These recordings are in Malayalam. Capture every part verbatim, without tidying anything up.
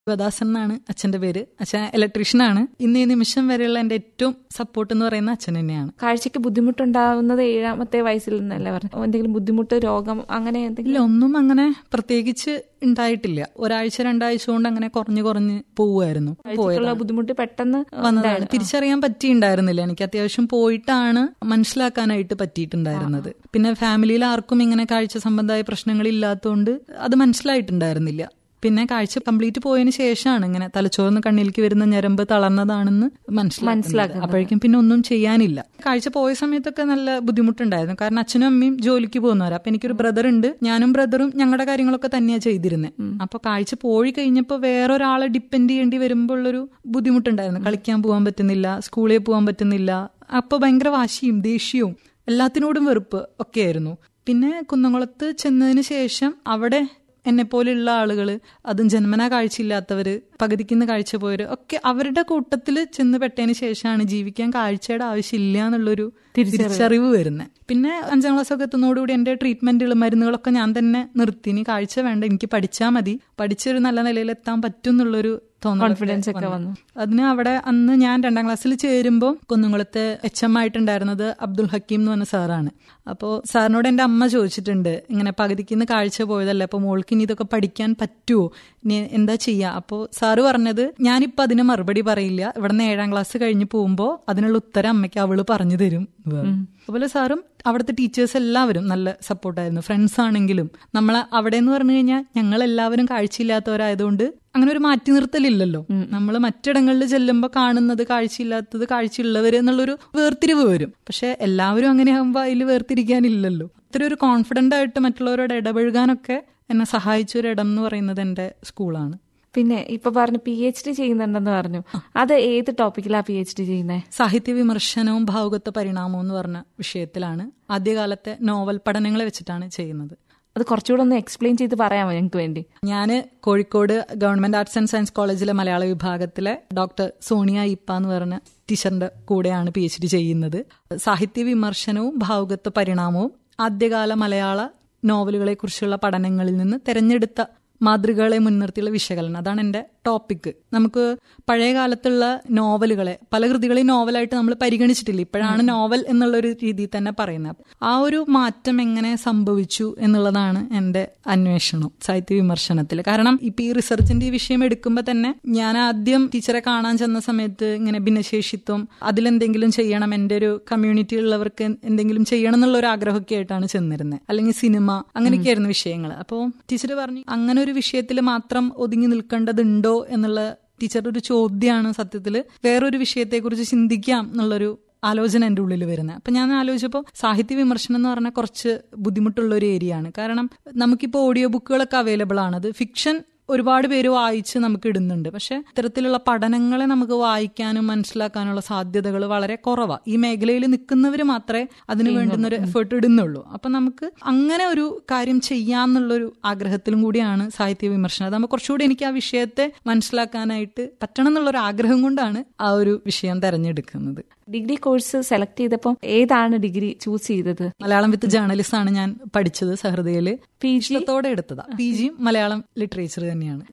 ശിവദാസൻ എന്നാണ് അച്ഛന്റെ പേര്. അച്ഛൻ ഇലക്ട്രീഷ്യനാണ്. ഇന്ന് ഈ നിമിഷം വരെയുള്ള എന്റെ ഏറ്റവും സപ്പോർട്ട് എന്ന് പറയുന്ന അച്ഛൻ തന്നെയാണ്. കാഴ്ചക്ക് ബുദ്ധിമുട്ടുണ്ടാവുന്നത് ഏഴാമത്തെ വയസ്സിൽ നിന്നല്ലേ പറഞ്ഞു? എന്തെങ്കിലും ബുദ്ധിമുട്ട്, രോഗം അങ്ങനെ എന്തെങ്കിലും? ഒന്നും അങ്ങനെ പ്രത്യേകിച്ച് ഉണ്ടായിട്ടില്ല. ഒരാഴ്ച രണ്ടാഴ്ച കൊണ്ട് അങ്ങനെ കുറഞ്ഞു കുറഞ്ഞ് പോവുമായിരുന്നു. ബുദ്ധിമുട്ട് പെട്ടെന്ന് വന്നതാണ്. തിരിച്ചറിയാൻ പറ്റിയിട്ടുണ്ടായിരുന്നില്ല. എനിക്ക് അത്യാവശ്യം പോയിട്ടാണ് മനസ്സിലാക്കാനായിട്ട് പറ്റിയിട്ടുണ്ടായിരുന്നത്. പിന്നെ ഫാമിലിയിൽ ആർക്കും ഇങ്ങനെ കാഴ്ച സംബന്ധമായ പ്രശ്നങ്ങൾ ഇല്ലാത്തതുകൊണ്ട് അത് മനസ്സിലായിട്ടുണ്ടായിരുന്നില്ല. പിന്നെ കാഴ്ച കംപ്ലീറ്റ് പോയതിന് ശേഷമാണ് ഇങ്ങനെ തലച്ചോറിന്ന് കണ്ണിലേക്ക് വരുന്ന ഞരമ്പ് തളർന്നതാണെന്ന് മനസ്സിലാക്കുന്നത്. അപ്പോഴേക്കും പിന്നെ ഒന്നും ചെയ്യാനില്ല. കാഴ്ച പോയ സമയത്തൊക്കെ നല്ല ബുദ്ധിമുട്ടുണ്ടായിരുന്നു. കാരണം അച്ഛനും അമ്മയും ജോലിക്ക് പോകുന്നവരാ. അപ്പൊ എനിക്കൊരു ബ്രദർ ഉണ്ട്. ഞാനും ബ്രദറും ഞങ്ങളുടെ കാര്യങ്ങളൊക്കെ തന്നെയാണ് ചെയ്തിരുന്നത്. അപ്പൊ കാഴ്ച പോയി കഴിഞ്ഞപ്പോൾ വേറൊരാളെ ഡിപ്പെൻഡ് ചെയ്യേണ്ടി വരുമ്പോൾ ഉള്ളൊരു ബുദ്ധിമുട്ടുണ്ടായിരുന്നു. കളിക്കാൻ പോകാൻ പറ്റുന്നില്ല, സ്കൂളിൽ പോകാൻ പറ്റുന്നില്ല. അപ്പൊ ഭയങ്കര വാശിയും ദേഷ്യവും എല്ലാത്തിനോടും വെറുപ്പ് ഒക്കെ ആയിരുന്നു. പിന്നെ കുന്നംകുളത്ത് ചെന്നതിന് ശേഷം അവിടെ എന്നെ പോലെയുള്ള ആളുകള്, അതും ജന്മനാ കാഴ്ചയില്ലാത്തവര്, പകുതിക്കുന്ന കാഴ്ച പോയവര് ഒക്കെ അവരുടെ കൂട്ടത്തിൽ ചെന്ന് പെട്ടതിന് ശേഷമാണ് ജീവിക്കാൻ കാഴ്ചയുടെ ആവശ്യമില്ല എന്നുള്ളൊരു തിരിച്ചറിവ് വരുന്നത്. പിന്നെ അഞ്ചാം ക്ലാസ് ഒക്കെ എത്തുന്നതോടുകൂടി എന്റെ ട്രീറ്റ്മെന്റുകൾ, മരുന്നുകളൊക്കെ ഞാൻ തന്നെ നിർത്തി. ഇനി കാഴ്ച വേണ്ട, എനിക്ക് പഠിച്ചാൽ മതി, പഠിച്ചൊരു നല്ല നിലയിൽ എത്താൻ പറ്റും എന്നുള്ളൊരു കോൺഫിഡൻസ് ഒക്കെ വന്നു. അതിന് അവിടെ അന്ന് ഞാൻ രണ്ടാം ക്ലാസ്സിൽ ചേരുമ്പോൾ കുന്നംകുളത്ത് എച്ച് എം ആയിട്ടുണ്ടായിരുന്നത് അബ്ദുൽ ഹക്കീം എന്ന് പറഞ്ഞ സാറാണ്. അപ്പോൾ സാറിനോട് എൻ്റെ അമ്മ ചോദിച്ചിട്ടുണ്ട്, ഇങ്ങനെ പകുതിക്കുന്ന് കാഴ്ച പോയതല്ലേ, അപ്പോൾ മോൾക്ക് ഇനി ഇതൊക്കെ പഠിക്കാൻ പറ്റുമോ, ഇനി എന്താ ചെയ്യാ? അപ്പോൾ സാറ് പറഞ്ഞത്, ഞാനിപ്പോൾ അതിന് മറുപടി പറയില്ല, ഇവിടെ നിന്ന് ഏഴാം ക്ലാസ് കഴിഞ്ഞ് പോകുമ്പോൾ അതിനുള്ള ഉത്തരം അമ്മയ്ക്ക് അവള് പറഞ്ഞു തരും. അതുപോലെ സാറും അവിടുത്തെ ടീച്ചേഴ്സ് എല്ലാവരും നല്ല സപ്പോർട്ടായിരുന്നു. ഫ്രണ്ട്സ് ആണെങ്കിലും നമ്മൾ അവിടെ എന്ന് പറഞ്ഞു കഴിഞ്ഞാൽ ഞങ്ങൾ എല്ലാവരും കാഴ്ചയില്ലാത്തവരായതുകൊണ്ട് അങ്ങനെ ഒരു മാറ്റി നിർത്തലില്ലല്ലോ. നമ്മൾ മറ്റിടങ്ങളിൽ ചെല്ലുമ്പോൾ കാണുന്നത് കാഴ്ചയില്ലാത്തത് കാഴ്ചയുള്ളവർ എന്നുള്ളൊരു വേർതിരിവ് വരും. പക്ഷെ എല്ലാവരും അങ്ങനെ ആകുമ്പോൾ അതിൽ വേർതിരിക്കാനില്ലല്ലോ. ഇത്ര ഒരു കോൺഫിഡന്റ് ആയിട്ട് മറ്റുള്ളവരോട് ഇടപഴകാനൊക്കെ എന്നെ സഹായിച്ച ഒരു ഇടം എന്ന് പറയുന്നത് എന്റെ സ്കൂളാണ്. പിന്നെ ഇപ്പൊ പറഞ്ഞു പി എച്ച് ഡി ചെയ്യുന്നുണ്ടെന്ന് പറഞ്ഞു. അത് ഏത് ടോപ്പിക്കിലാ പി എച്ച് ഡി ചെയ്യുന്നത്? സാഹിത്യ വിമർശനവും ഭാവുകത്വ പരിണാമവും എന്ന് പറഞ്ഞ വിഷയത്തിലാണ്. ആദ്യകാലത്തെ നോവൽ പഠനങ്ങൾ വെച്ചിട്ടാണ് ചെയ്യുന്നത്. അത് കുറച്ചുകൂടെ ഒന്ന് എക്സ്പ്ലെയിൻ ചെയ്ത് പറയാമോ ഞങ്ങൾക്ക് വേണ്ടി? ഞാൻ Kozhikode government arts and science കോളേജിലെ മലയാള വിഭാഗത്തിലെ ഡോക്ടർ സോണിയ ഇപ്പ എന്ന് പറഞ്ഞ ടീച്ചറിന്റെ കൂടെയാണ് പി എച്ച് ഡി ചെയ്യുന്നത്. സാഹിത്യ വിമർശനവും ഭാവുകത്വ പരിണാമവും ആദ്യകാല മലയാള നോവലുകളെ കുറിച്ചുള്ള പഠനങ്ങളിൽ നിന്ന് തെരഞ്ഞെടുത്ത മാതൃകകളെ മുൻനിർത്തിയുള്ള വിശകലനം, അതാണ് എൻ്റെ ടോപ്പിക്ക്. നമുക്ക് പഴയ കാലത്തുള്ള നോവലുകളെ, പല കൃതികളെയും നോവലായിട്ട് നമ്മൾ പരിഗണിച്ചിട്ടില്ല. ഇപ്പോഴാണ് നോവൽ എന്നുള്ളൊരു രീതിയിൽ തന്നെ പറയുന്നത്. ആ ഒരു മാറ്റം എങ്ങനെ സംഭവിച്ചു എന്നുള്ളതാണ് എൻ്റെ അന്വേഷണം സാഹിത്യ വിമർശനത്തിൽ. കാരണം ഇപ്പൊ ഈ റിസർച്ചിന്റെ ഈ വിഷയം എടുക്കുമ്പോൾ തന്നെ ഞാൻ ആദ്യം ടീച്ചറെ കാണാൻ ചെന്ന സമയത്ത് ഇങ്ങനെ ഭിന്നശേഷിത്വം, അതിലെന്തെങ്കിലും ചെയ്യണം, എൻ്റെ ഒരു കമ്മ്യൂണിറ്റി ഉള്ളവർക്ക് എന്തെങ്കിലും ചെയ്യണം എന്നുള്ള ഒരു ആഗ്രഹമൊക്കെ ആയിട്ടാണ് ചെന്നിരുന്നത്. അല്ലെങ്കിൽ സിനിമ, അങ്ങനെയൊക്കെയായിരുന്നു വിഷയങ്ങൾ. അപ്പോൾ ടീച്ചർ പറഞ്ഞു, അങ്ങനെ ഒരു വിഷയത്തിൽ മാത്രം ഒതുങ്ങി നിൽക്കേണ്ടതുണ്ടോ എന്നുള്ള ടീച്ചറുടെ ഒരു ചോദ്യമാണ് സത്യത്തിൽ വേറൊരു വിഷയത്തെക്കുറിച്ച് ചിന്തിക്കാം എന്നുള്ളൊരു ആലോചന എൻ്റെ ഉള്ളിൽ വരുന്നത്. അപ്പം ഞാൻ ആലോചിച്ചപ്പോൾ സാഹിത്യ വിമർശനം എന്ന് പറഞ്ഞാൽ കുറച്ച് ബുദ്ധിമുട്ടുള്ള ഒരു ഏരിയ ആണ്. കാരണം നമുക്കിപ്പോൾ ഓഡിയോ ബുക്കുകളൊക്കെ അവൈലബിൾ ആണ്. അത് ഫിക്ഷൻ ഒരുപാട് പേര് വായിച്ച് നമുക്ക് ഇടുന്നുണ്ട്. പക്ഷെ ഇത്തരത്തിലുള്ള പഠനങ്ങളെ നമുക്ക് വായിക്കാനും മനസ്സിലാക്കാനുള്ള സാധ്യതകൾ വളരെ കുറവാണ്. ഈ മേഖലയിൽ നിൽക്കുന്നവർ മാത്രമേ അതിന് വേണ്ടുന്ന ഒരു എഫേർട്ട് ഇടുന്നുള്ളൂ. അപ്പൊ നമുക്ക് അങ്ങനെ ഒരു കാര്യം ചെയ്യാന്നുള്ളൊരു ആഗ്രഹത്തിലും കൂടിയാണ് സാഹിത്യ വിമർശനം. അതാകുമ്പോൾ കുറച്ചുകൂടി എനിക്ക് ആ വിഷയത്തെ മനസ്സിലാക്കാനായിട്ട് പറ്റണം എന്നുള്ളൊരു ആഗ്രഹം കൊണ്ടാണ് ആ ഒരു വിഷയം തെരഞ്ഞെടുക്കുന്നത്. ഡിഗ്രി കോഴ്സ് സെലക്ട് ചെയ്തപ്പോൾ ഏതാണ് ഡിഗ്രി ചൂസ് ചെയ്തത്? മലയാളം വിത്ത് ജേർണലിസ്റ്റ് ആണ് ഞാൻ പഠിച്ചത്. സഹൃദയില് പി ജിത്തോടെ എടുത്തതാ. പി ജിയും മലയാളം ലിറ്ററേച്ചർ തന്നെയാണ്.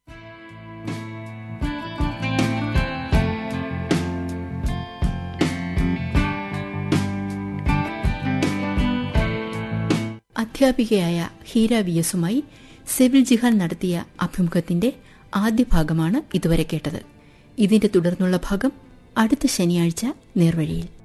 അധ്യാപികയായ ഹീര വി എസുമായി സെവിൽ ജിഹാൻ നടത്തിയ അഭിമുഖത്തിന്റെ ആദ്യ ഭാഗമാണ് ഇതുവരെ കേട്ടത്. ഇതിന്റെ തുടർന്നുള്ള ഭാഗം അടുത്ത ശനിയാഴ്ച നേർവഴിയിൽ.